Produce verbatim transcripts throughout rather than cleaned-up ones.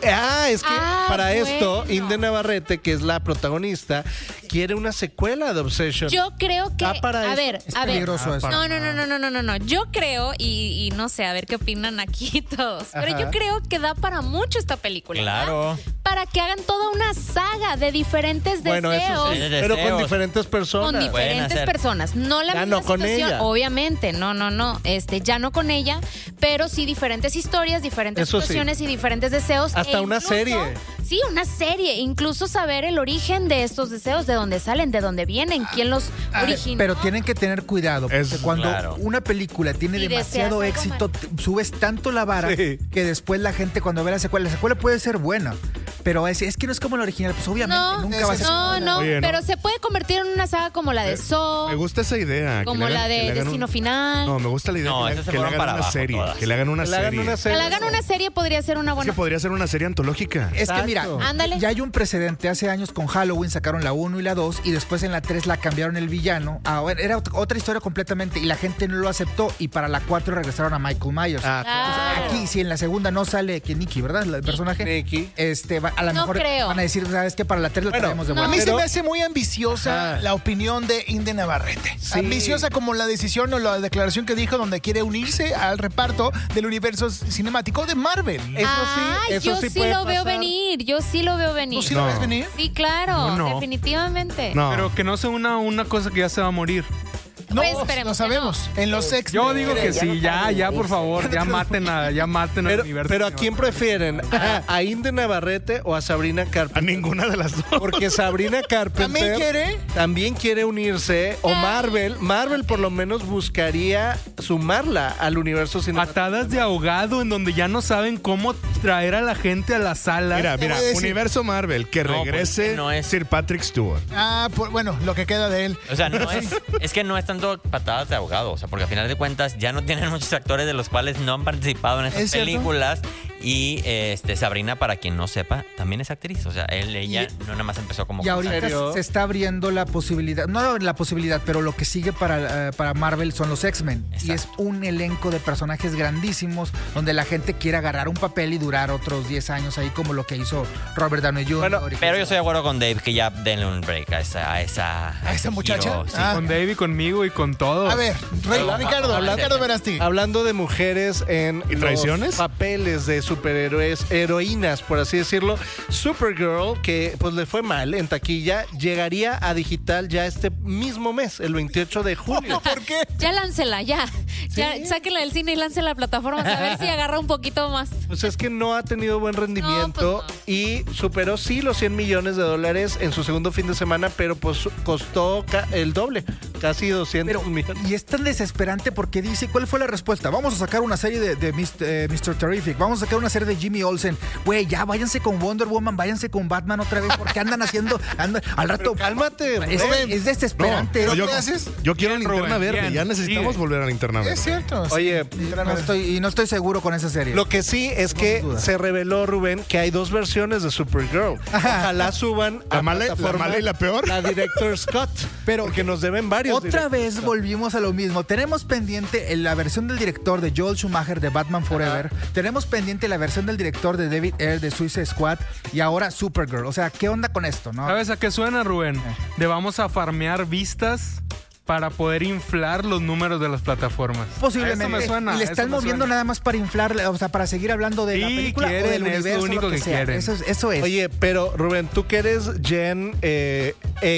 Ah, es que Ah, para bueno. esto, Inde Navarrete, que es la protagonista, quiere una secuela de Obsession. Yo creo que, Ah, para a eso. ver, Es a ver. peligroso Ah, eso. No, no, no, no, no, no, no, no. Yo creo, y, y no sé, a ver qué opinan aquí todos, pero Ajá. yo creo que da para mucho esta película. Claro. ¿verdad? Para que hagan toda una saga de diferentes Bueno, deseos. eso sí, De pero con deseos. diferentes personas. Con diferentes hacer. personas. No la Ya misma no con situación, ella. obviamente. No, no, no. Este, ya no con ella, pero sí diferentes historias, diferentes Eso sí. situaciones y diferentes deseos. Hasta E una incluso- serie. Sí, una serie. Incluso saber el origen de estos deseos, de dónde salen, de dónde vienen, quién los originó. Pero tienen que tener cuidado, porque Es- cuando claro. una película tiene Si demasiado deseas algo éxito, t- subes tanto la vara Sí. que después la gente cuando ve la secuela, la secuela puede ser buena, pero es, es que no es como la original, pues obviamente No, nunca va a ser. no, no, Oye, no. pero se puede convertir en una saga como la de Saw, Me gusta esa idea. que como le hagan- la que de le hagan Destino un- Final. No, me gusta la idea No, que, le, esas se que le fueron hagan para una abajo serie. todas. Que le hagan una Que le hagan serie. una Que serie. le hagan una serie podría ser una Es buena. que podría ser una serie antológica. Es que mira, Exacto. Ándale. ya hay un precedente. Hace años con Halloween sacaron la uno y la dos y después en la tres la cambiaron el villano. Ah, bueno, era ot- otra historia completamente y la gente no lo aceptó y para la cuatro regresaron a Michael Myers. Ah, Claro. Aquí, si en la segunda no sale que Nicky, ¿verdad? El personaje. Nicky. Este, va- a lo No mejor creo. van a decir, ¿sabes qué? Para la tres la Bueno, traemos de no. A vuelta. mí se Pero- me hace muy ambiciosa Ajá. la opinión de Inde Navarrete. Sí. Ambiciosa como la decisión o la declaración que dijo donde quiere unirse al reparto del universo cinemático de Marvel. Eso Ah, sí, eso yo sí sí, puede lo veo pasar. venir, yo sí lo veo venir. ¿Tú sí No. lo ves venir? Sí, claro, No, no. definitivamente. No. Pero que no sea una, una cosa que ya se va a morir. No, Pues esperemos lo que sabemos. En los ex. Yo digo que sí, ya, ya, por favor, ya maten a, ya maten al Pero, universo. pero ¿a quién prefieren? ¿A, a Inde Navarrete o a Sabrina A Carpenter? ninguna de las dos. Porque Sabrina Carpenter ¿También quiere? también quiere unirse, o Marvel, Marvel por lo menos buscaría sumarla al universo cinematográfico. Patadas de ahogado en donde ya no saben cómo traer a la gente a la sala. Mira, mira, voy a decir- Universo Marvel, que No, pues, regrese que no es- Sir Patrick Stewart. Ah, por- bueno, lo que queda de él. O sea, no es, es que no es tanto patadas de ahogado, o sea, porque al final de cuentas ya no tienen muchos actores de los cuales no han participado en ¿Es esas cierto? películas. Y este Sabrina, para quien no sepa, también es actriz. O sea, él, ella no nada más empezó como Y ahorita serio? se está abriendo la posibilidad, no la posibilidad, pero lo que sigue para, eh, para Marvel son los X-Men. Y es un elenco de personajes grandísimos donde la gente quiere agarrar un papel y durar otros diez años ahí como lo que hizo Robert Downey junior Bueno, y Pero yo estoy de acuerdo con Dave que ya denle un break a esa a esa, ¿A esa ese muchacha? giro, sí. Ah. Con Dave y conmigo y con todo. A ver, Rey- No, Ricardo, no, no, Ricardo no. Verasti. Hablando de mujeres en ¿Y los traiciones? papeles de superhéroes, heroínas, por así decirlo, Supergirl, que pues le fue mal en taquilla, llegaría a digital ya este mismo mes, el veintiocho de julio. ¿Por qué? Ya láncela, ya. Ya sáquenla del cine y láncela a plataformas a ver si agarra un poquito más. Pues es que no ha tenido buen rendimiento No, pues y superó sí los cien millones de dólares en su segundo fin de semana, pero pues costó ca- el doble, casi doscientos Pero, millones. y es tan desesperante porque dice, ¿cuál fue la respuesta? Vamos a sacar una serie de, de mister eh, mister Terrific, vamos a sacar una serie de Jimmy Olsen. Güey, ya váyanse con Wonder Woman, váyanse con Batman otra vez, porque andan haciendo, andan, al rato... Pero cálmate, es, Rubén. es desesperante. No, ¿Qué yo, haces? yo quiero Bien, linterna Rubén, verde. bien. Ya necesitamos Sigue. volver a linterna verde. Es cierto. Oye, sí. No estoy, y no estoy seguro con esa serie. lo que sí es que duda. se reveló, Rubén, que hay dos versiones de Supergirl. Ojalá suban ¿La a mala- la plataforma mala y la peor? La Director Scott. Pero- porque nos deben varios. Otra directors vez Scott. volvimos a lo mismo. Tenemos pendiente en la versión del director de Joel Schumacher de Batman Forever. Tenemos pendiente la versión del director de David Ayer de Suicide Squad. Y ahora Supergirl. O sea, ¿qué onda con esto, no? ¿Sabes a qué suena, Rubén? Eh. De vamos a farmear vistas para poder inflar los números de las plataformas. Posiblemente. Eso me suena, y le eso están me moviendo suena. nada más para inflar, o sea, para seguir hablando de la Sí, película o quieren, del es lo universo, único que sea. quieren. Eso es. Eso es. Oye, pero Rubén, tú que eres Gen eh,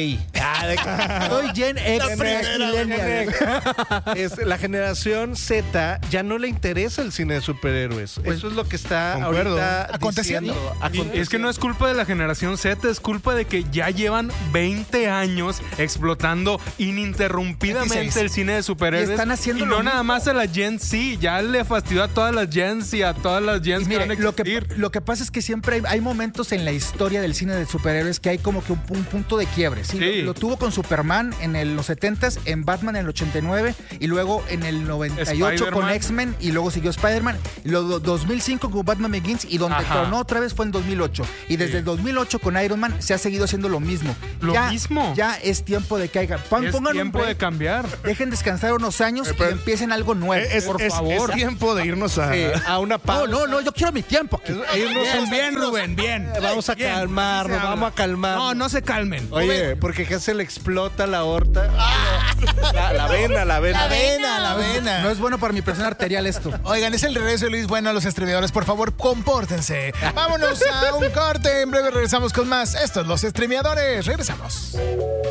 A. Soy Gen X millennial. Es la generación Z ya no le interesa el cine de superhéroes. Eso es lo que está concuerdo. ahorita Aconteciendo. diciendo. Y Aconteciendo. es que no es culpa de la generación Z, es culpa de que ya llevan veinte años explotando ininterrumpidamente veintiséis. el cine de superhéroes. Y están haciendo Y lo no nada mismo. más a la Gen Z, ya le fastidió a todas las Gens y a todas las Gens Y que mire, van a lo que, existir. lo que pasa es que siempre hay, hay momentos en la historia del cine de superhéroes que hay como que un, un punto de quiebre quiebre. Sí, Sí. Lo, lo tuvo con Superman en el- los setentas, en Batman en el ochenta y nueve y luego en el noventa y ocho con Spider-Man. X-Men y luego siguió Spider-Man. Y luego dos mil cinco con Batman Begins y donde Ajá. tronó otra vez fue en dos mil ocho. Y desde Sí. el dos mil ocho con Iron Man se ha seguido haciendo lo mismo. ¿Lo Ya- mismo? Ya es tiempo de que haya... Pon- Es pongan un tiempo de break, cambiar. dejen descansar unos años Eh, pero- y empiecen algo nuevo, Es, por es- favor. es tiempo de irnos a. Eh, a una pausa. No, no, no, yo quiero mi tiempo aquí. Irnos Bien, a- bien, Rubén, bien. Vamos a Bien, calmarnos, así se vamos a habla. calmarnos. No, no se calmen. Oye, porque acá se le explota la aorta. La, la vena, la vena. La vena, la vena. No es bueno para mi presión arterial esto. Oigan, es el regreso de Luis Bueno a los Streameadores. Por favor, compórtense. Vámonos a un corte. En breve regresamos con más. Estos Los Streameadores. Regresamos.